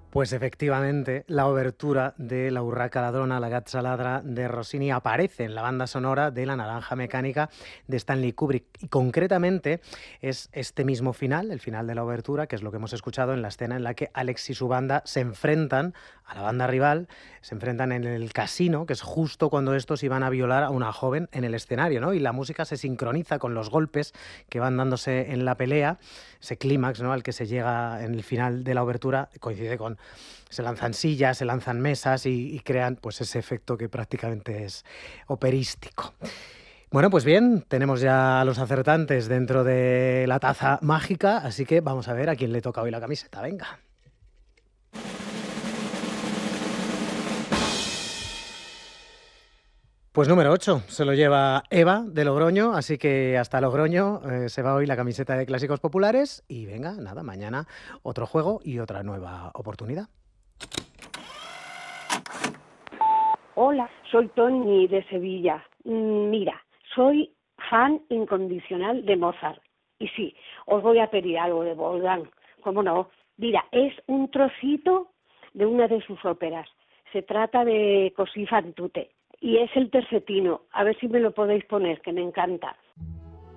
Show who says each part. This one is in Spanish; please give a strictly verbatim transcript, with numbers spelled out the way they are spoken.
Speaker 1: Pues efectivamente, la obertura de La Urraca ladrona, la Gazza ladra de Rossini aparece en la banda sonora de La naranja mecánica de Stanley Kubrick. Y concretamente es este mismo final, el final de la obertura, que es lo que hemos escuchado en la escena en la que Alex y su banda se enfrentan a la banda rival, se enfrentan en el casino, que es justo cuando estos iban a violar a una joven en el escenario, ¿no? Y la música se sincroniza con los golpes que van dándose en la pelea, ese clímax, ¿no?, al que se llega en el final de la obertura, coincide con se lanzan sillas, se lanzan mesas y, y crean pues ese efecto que prácticamente es operístico. Bueno, pues bien, tenemos ya a los acertantes dentro de la taza mágica, así que vamos a ver a quién le toca hoy la camiseta. Venga. Pues número ocho, se lo lleva Eva de Logroño, así que hasta Logroño eh, se va hoy la camiseta de Clásicos Populares y venga, nada, mañana otro juego y otra nueva oportunidad.
Speaker 2: Hola, soy Tony de Sevilla. Mm, Mira, soy fan incondicional de Mozart. Y sí, os voy a pedir algo de Wolfgang. ¿Cómo no? Mira, es un trocito de una de sus óperas. Se trata de Così fan tutte. Y es el tercetino. A ver si me lo podéis poner, que me encanta.